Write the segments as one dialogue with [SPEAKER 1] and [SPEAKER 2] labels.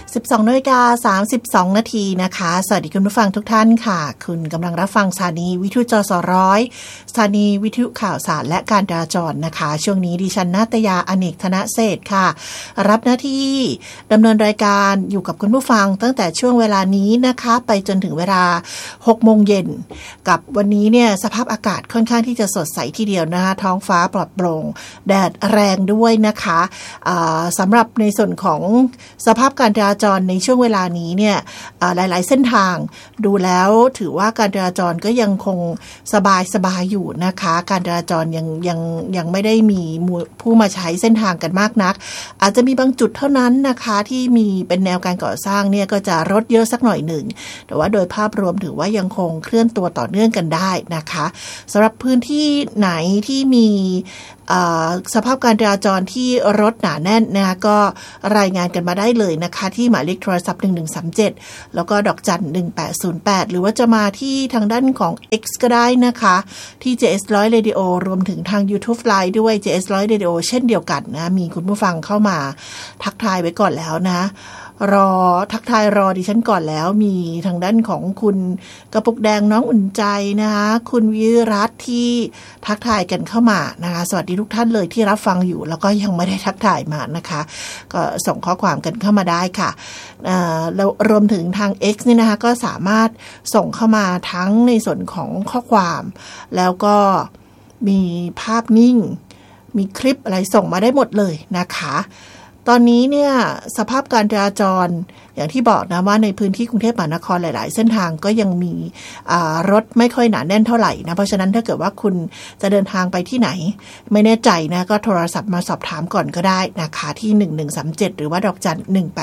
[SPEAKER 1] 12:32 นาทีนะคะสวัสดีคุณผู้ฟังทุกท่านค่ะคุณกำลังรับฟังสถานีวิทยุจสร้อยสถานีวิทยุข่าวสารและการจราจรนะคะช่วงนี้ดิฉันนาตยาอเนกธนเศรษฐ์ค่ะรับหน้าที่ดำเนินรายการอยู่กับคุณผู้ฟังตั้งแต่ช่วงเวลานี้นะคะไปจนถึงเวลา 6 โมงเย็นกับวันนี้เนี่ยสภาพอากาศค่อนข้างที่จะสดใสทีเดียวนะคะท้องฟ้าปลอดโปร่งแดดแรงด้วยนะคะสำหรับในส่วนของสภาพการจราจรในช่วงเวลานี้เนี่ยหลายๆเส้นทางดูแล้วถือว่าการจราจรก็ยังคงสบายอยู่นะคะการจราจรยังไม่ได้มีผู้มาใช้เส้นทางกันมากนักอาจจะมีบางจุดเท่านั้นนะคะที่มีเป็นแนวการก่อสร้างเนี่ยก็จะรถเยอะสักหน่อยหนึ่งแต่ว่าโดยภาพรวมถือว่ายังคงเคลื่อนตัวต่อเนื่องกันได้นะคะสำหรับพื้นที่ไหนที่มีสภาพการจราจรที่รถหนาแน่นนะคะก็รายงานกันมาได้เลยนะคะที่หมายเลขโทรศัพท์1137แล้วก็ดอกจัน1808หรือว่าจะมาที่ทางด้านของ X ก็ได้นะคะที่ JS100 Radio รวมถึงทาง YouTube Live ด้วย JS100 Radio เช่นเดียวกันนะมีคุณผู้ฟังเข้ามาทักทายไว้ก่อนแล้วนะทักทายดิฉันก่อนแล้วมีทางด้านของคุณกระปุกแดงน้องอุ่นใจนะคะคุณวิรัตที่ทักทายกันเข้ามานะคะสวัสดีทุกท่านเลยที่รับฟังอยู่แล้วก็ยังไม่ได้ทักทายมานะคะก็ส่งข้อความกันเข้ามาได้ค่ะแล้วรวมถึงทาง X นี่นะคะก็สามารถส่งเข้ามาทั้งในส่วนของข้อความแล้วก็มีภาพนิ่งมีคลิปอะไรส่งมาได้หมดเลยนะคะตอนนี้เนี่ยสภาพการจราจรอย่างที่บอกนะว่าในพื้นที่กรุงเทพมหานครหลายๆเส้นทางก็ยังมีรถไม่ค่อยหนาแน่นเท่าไหร่นะเพราะฉะนั้นถ้าเกิดว่าคุณจะเดินทางไปที่ไหนไม่แน่ใจนะก็โทรศัพท์มาสอบถามก่อนก็ได้นะคะที่1137หรือว่าดอกจัน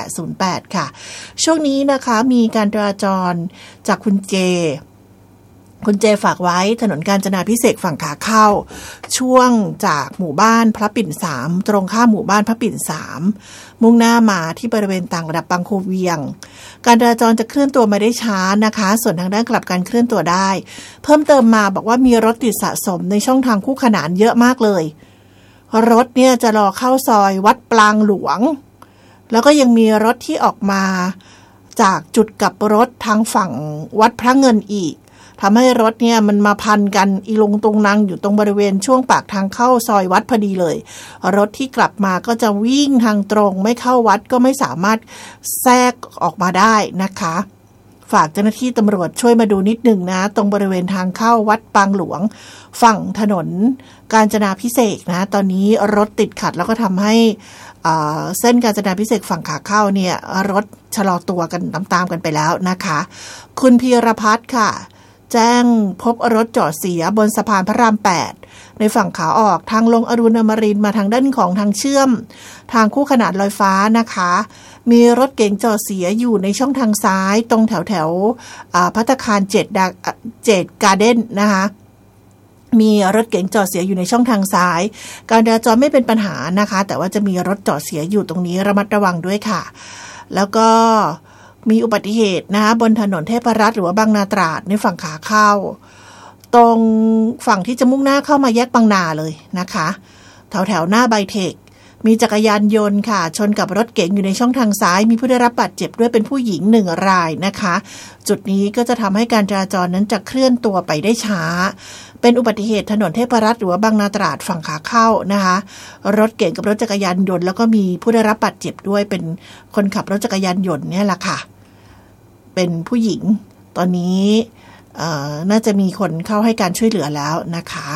[SPEAKER 1] 1808ค่ะช่วงนี้นะคะมีการจราจรจากคุณเจฝากไว้ถนนกาญจนาภิเษกฝั่งขาเข้าช่วงจากหมู่บ้านพระปิ่น3ตรงข้ามหมู่บ้านพระปิ่น3มุ่งหน้ามาที่บริเวณต่างระดับบางโคเวียงการจราจรจะเคลื่อนตัวมาได้ช้านะคะส่วนทางด้านกลับการเคลื่อนตัวได้เพิ่มเติมมาบอกว่ามีรถติดสะสมในช่องทางคู่ขนานเยอะมากเลยรถเนี่ยจะรอเข้าซอยวัดปรางหลวงแล้วก็ยังมีรถที่ออกมาจากจุดกลับรถทางฝั่งวัดพระเงินอีกทำให้รถเนี่ยมันมาพันกันอีลงตรงนังอยู่ตรงบริเวณช่วงปากทางเข้าซอยวัดพอดีเลยรถที่กลับมาก็จะวิ่งทางตรงไม่เข้าวัดก็ไม่สามารถแทรกออกมาได้นะคะฝากเจ้าหน้าที่ตำรวจช่วยมาดูนิดนึงนะตรงบริเวณทางเข้าวัดปางหลวงฝั่งถนนกาญจนาภิเษกนะตอนนี้รถติดขัดแล้วก็ทำให้เส้นกาญจนาภิเษกฝั่งขาเข้าเนี่ยรถชะลอตัวกันตามๆกันไปแล้วนะคะคุณพีรพัฒน์ค่ะแจ้งพบรถจอดเสียบนสะพานพระราม8ในฝั่งขาออกทางลงอรุณอมรินทร์มาทางด้านของทางเชื่อมทางคู่ขนานลอยฟ้านะคะมีรถเก๋งจอดเสียอยู่ในช่องทางซ้ายตรงแถวภัตตาคารเจ็ดการ์เด้นนะคะมีรถเก๋งจอดเสียอยู่ในช่องทางซ้ายการจราจรไม่เป็นปัญหานะคะแต่ว่าจะมีรถจอดเสียอยู่ตรงนี้ระมัดระวังด้วยค่ะแล้วก็มีอุบัติเหตุนะคะบนถนนเทพรัตน์หรือว่าบางนาตราดในฝั่งขาเข้าตรงฝั่งที่จะมุ่งหน้าเข้ามาแยกบางนาเลยนะคะแถวหน้าไบเทคมีจักรยานยนต์ค่ะชนกับรถเก๋งอยู่ในช่องทางซ้ายมีผู้ได้รับบาดเจ็บด้วยเป็นผู้หญิง1รายนะคะจุดนี้ก็จะทำให้การจราจรนั้นจะเคลื่อนตัวไปได้ช้าเป็นอุบัติเหตุถนนเทพรัตน์หรือว่าบางนาตราดฝั่งขาเข้านะคะรถเก๋งกับรถจักรยานยนต์แล้วก็มีผู้ได้รับบาดเจ็บด้วยเป็นคนขับรถจักรยานยนต์เนี่ยแหละค่ะเป็นผู้หญิงตอนนี้น่าจะมีคนเข้าให้การช่วยเหลือแล้วนะคะ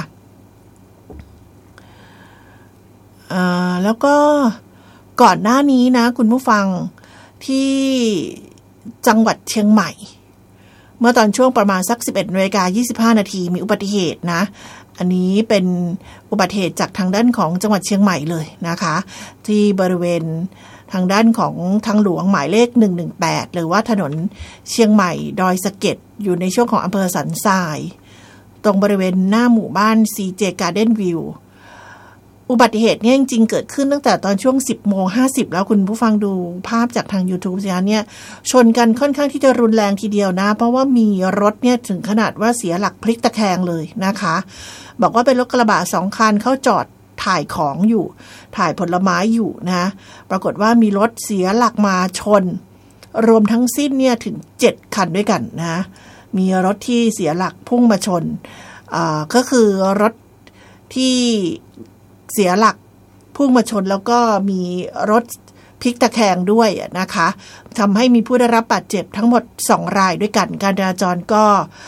[SPEAKER 1] แล้วก็ก่อนหน้านี้นะคุณผู้ฟังที่จังหวัดเชียงใหม่เมื่อตอนช่วงประมาณสัก 11:25 นาทีมีอุบัติเหตุนะอันนี้เป็นอุบัติเหตุจากทางด้านของจังหวัดเชียงใหม่เลยนะคะที่บริเวณทางด้านของทางหลวงหมายเลข118หรือว่าถนนเชียงใหม่ดอยสะเก็ดอยู่ในช่วงของอำเภอสันทรายตรงบริเวณหน้าหมู่บ้าน CJ Garden View อุบัติเหตุเนี่ยจริงๆเกิดขึ้นตั้งแต่ตอนช่วง 10:50 แล้วคุณผู้ฟังดูภาพจากทาง YouTube สิคะเนี่ยชนกันค่อนข้างที่จะรุนแรงทีเดียวนะเพราะว่ามีรถเนี่ยถึงขนาดว่าเสียหลักพลิกตะแคงเลยนะคะบอกว่าเป็นรถกระบะ2คันเข้าจอดถ่ายของอยู่ถ่ายผลไม้อยู่นะปรากฏว่ามีรถเสียหลักมาชนรวมทั้งสิ้นเนี่ยถึง7คันด้วยกันนะมีรถที่เสียหลักพุ่งมาชนก็คือรถที่เสียหลักพุ่งมาชนแล้วก็มีรถพลิกตะแคงด้วยนะคะทำให้มีผู้ได้รับบาดเจ็บทั้งหมด2รายด้วยกันการจราจรก็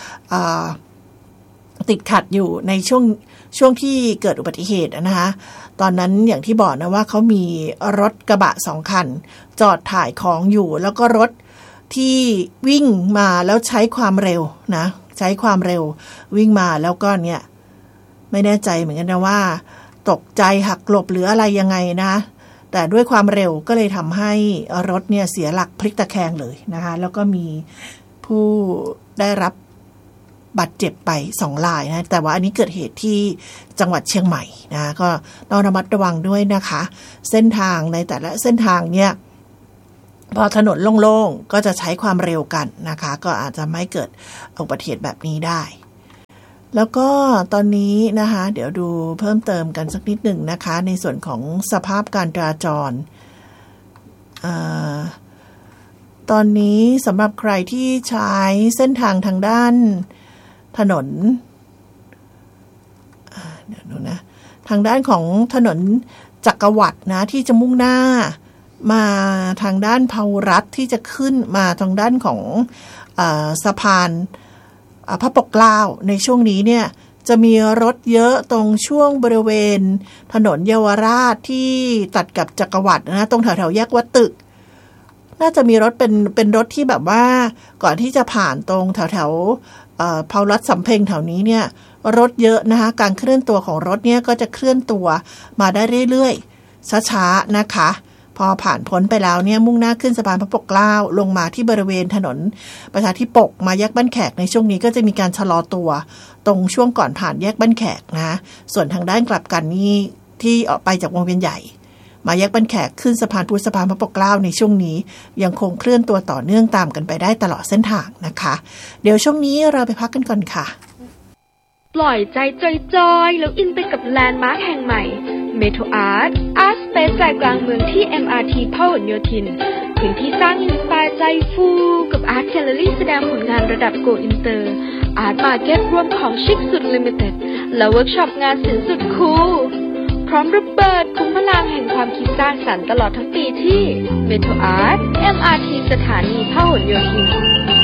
[SPEAKER 1] ติดขัดอยู่ในช่วงที่เกิดอุบัติเหตุนะคะตอนนั้นอย่างที่บอกนะว่าเขามีรถกระบะ2คันจอดถ่ายของอยู่แล้วก็รถที่วิ่งมาแล้วใช้ความเร็วนะใช้ความเร็ววิ่งมาแล้วก็เนี่ยไม่แน่ใจเหมือนกันนะว่าตกใจหักหลบหรืออะไรยังไงนะแต่ด้วยความเร็วก็เลยทำให้รถเนี่ยเสียหลักพลิกตะแคงเลยนะคะแล้วก็มีผู้ได้รับบาดเจ็บไป2รายนะแต่ว่าอันนี้เกิดเหตุที่จังหวัดเชียงใหม่นะก็ต้องระมัดระวังด้วยนะคะเส้นทางในแต่ละเส้นทางเนี่ยพอถนนโล่งๆก็จะใช้ความเร็วกันนะคะก็อาจจะไม่เกิดอุบัติเหตุแบบนี้ได้แล้วก็ตอนนี้นะคะเดี๋ยวดูเพิ่มเติมกันสักนิดหนึ่งนะคะในส่วนของสภาพการจราจรตอนนี้สำหรับใครที่ใช้เส้นทางทางด้านถนนเดี๋ยวดูนะทางด้านของถนนจักรวรรดินะที่จะมุ่งหน้ามาทางด้านพหุรัฐที่จะขึ้นมาทางด้านของสะพานพระปกเกล้าในช่วงนี้เนี่ยจะมีรถเยอะตรงช่วงบริเวณถนนเยาวราชที่ตัดกับจักรวรรดินะตรงแถวๆแยกวัดตึกน่าจะมีรถเป็นรถที่แบบว่าก่อนที่จะผ่านตรงแถวพหุรัฐสำเพ็งแถวนี้เนี่ยรถเยอะนะคะการเคลื่อนตัวของรถเนี่ยก็จะเคลื่อนตัวมาได้เรื่อยๆช้าๆนะคะพอผ่านพ้นไปแล้วเนี่ยมุ่งหน้าขึ้นสะพานพระปกเกล้าลงมาที่บริเวณถนนประชาธิปกมาแยกบ้านแขกในช่วงนี้ก็จะมีการชะลอตัวตรงช่วงก่อนผ่านแยกบ้านแขกนะส่วนทางด้านกลับกันนี่ที่ออกไปจากวงเวียนใหญ่มาแยกบ้านแขกขึ้นสะพานพุทธสะพานพระปกเกล้าในช่วงนี้ยังคงเคลื่อนตัวต่อเนื่องตามกันไปได้ตลอดเส้นทางนะคะเดี๋ยวช่วงนี้เราไปพักกันก่อนค่ะ
[SPEAKER 2] ปล่อยใจจอยๆแล้วอินไปกับแลนด์มาร์คแห่งใหม่เมโทรอาร์ตสเปซใจกลางเมืองที่ MRT พหลโยธินพื้นที่สร้างอินสไปร์ใจฟูกับอาร์ตแกลเลอรี่แสดงผลงานระดับโกอินเตอร์อาร์ตมาร์เก็ตรวมของชิคสุดลิมิเต็ดและเวิร์กช็อปงานศิลป์สุดคูลพร้อมระเบิดคุ้มพลังแห่งความคิดสร้างสรรค์ตลอดทั้งปีที่เมโทรอาร์ต MRT สถานีพหลโยธิน